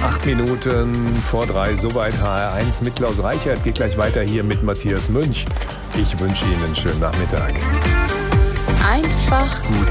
8 Minuten vor 3, soweit HR1 mit Klaus Reichert. Geht gleich weiter hier mit Matthias Münch. Ich wünsche Ihnen einen schönen Nachmittag. Einfach gut